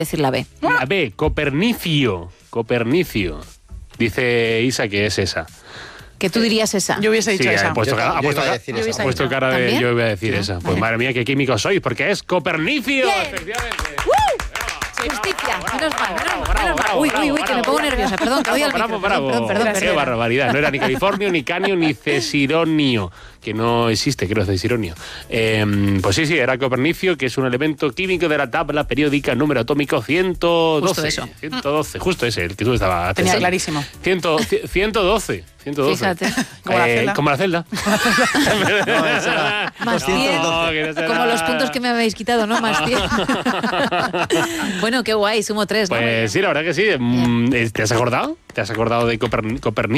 decir la B. La B, Copernicio. Dice Isa que es esa. Que tú dirías esa. Yo hubiese dicho esa. Ha puesto cara de ¿También? yo voy a decir esa. Pues madre mía, qué químicos sois, porque es Copernicio. Bien. Efectivamente. Justicia, menos mal. Bravo, Uy, que me pongo nerviosa, perdón, que voy al micro. Perdón. Qué barbaridad, no era ni californio, ni canio, ni cesironio, que no existe, creo, cesironio. Pues sí, era Copernicio, que es un elemento químico de la tabla periódica número atómico 112. Justo eso. 112, justo ese, el que tú estabas... Tenía clarísimo. 112. Fíjate. Como la celda. No, eso era Más 100, como los puntos que me habéis quitado, ¿no? Más 100. Bueno, qué guay, sumo 3, ¿no? Pues sí, la verdad que sí. ¿Te has acordado? ¿Te has acordado de Copernicio?